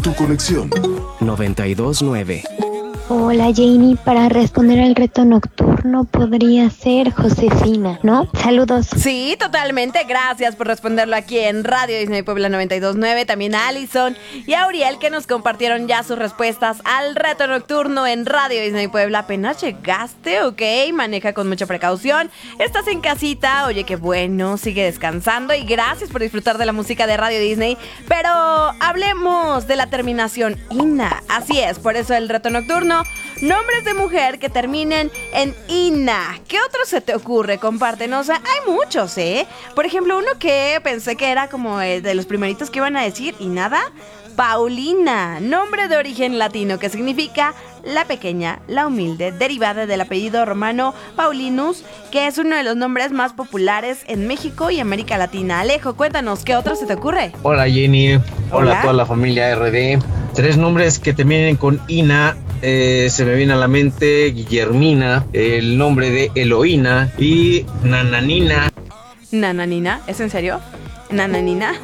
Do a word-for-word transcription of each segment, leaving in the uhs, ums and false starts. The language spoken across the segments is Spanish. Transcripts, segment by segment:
tu conexión. noventa y dos nueve. Hola Janie, para responder al reto nocturno podría ser Josefina, ¿no? Saludos. Sí, totalmente, gracias por responderlo aquí en Radio Disney Puebla noventa y dos nueve, también a Alison y a Auriel que nos compartieron ya sus respuestas al reto nocturno en Radio Disney Puebla. Apenas llegaste, ok, maneja con mucha precaución, estás en casita, oye qué bueno, sigue descansando y gracias por disfrutar de la música de Radio Disney, pero hablemos de la terminación ina, así es, por eso el reto nocturno. Nombres de mujer que terminen en ina. ¿Qué otro se te ocurre? Compártenos. Hay muchos, ¿eh? Por ejemplo, uno que pensé que era como el de los primeritos que iban a decir y nada. Paulina, nombre de origen latino que significa la pequeña, la humilde, derivada del apellido romano Paulinus, que es uno de los nombres más populares en México y América Latina. Alejo, cuéntanos, ¿qué otro se te ocurre? Hola Jenny, hola, Hola. a toda la familia R D. Tres nombres que terminen con ina, eh, se me viene a la mente Guillermina, el nombre de Eloína y Nananina. ¿Nananina? ¿Es en serio? ¿Nananina?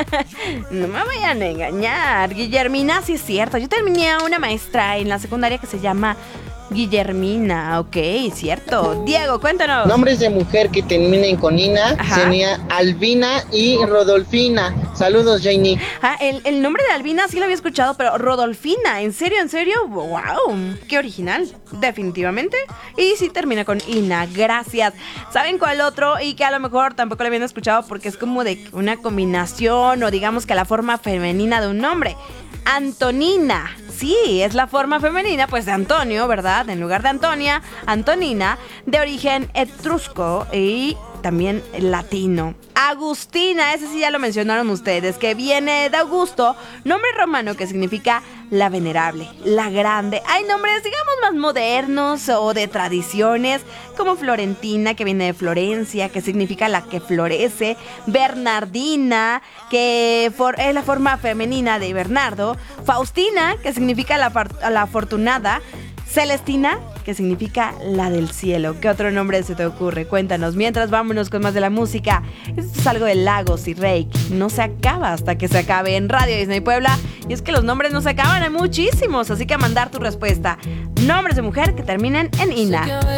No me vayan a engañar. Guillermina, sí es cierto. Yo terminé a una maestra en la secundaria que se llama Guillermina, ok, cierto. Diego, cuéntanos. Nombres de mujer que terminen con ina. Ajá. Sería Albina y Rodolfina. Saludos, Janie. Ah, el, el nombre de Albina sí lo había escuchado, pero Rodolfina, ¿en serio, en serio? ¡Wow! ¡Qué original! Definitivamente. Y sí termina con ina, gracias. ¿Saben cuál otro? Y que a lo mejor tampoco lo habían escuchado porque es como de una combinación o digamos que la forma femenina de un nombre. Antonina. Sí, es la forma femenina, pues de Antonio, ¿verdad? En lugar de Antonia, Antonina, de origen etrusco y también latino. Agustina, ese sí ya lo mencionaron ustedes, que viene de Augusto, nombre romano que significa la venerable, la grande. Hay nombres, digamos, más modernos o de tradiciones, como Florentina, que viene de Florencia, que significa la que florece. Bernardina, que for- es la forma femenina de Bernardo. Faustina, que significa la, far- la afortunada. Celestina, que significa la del cielo. ¿Qué otro nombre se te ocurre? Cuéntanos. Mientras, vámonos con más de la música. Esto es algo de Lagos y Reik. No se acaba hasta que se acabe en Radio Disney Puebla. Y es que los nombres no se acaban, hay muchísimos. Así que a mandar tu respuesta. Nombres de mujer que terminen en ina.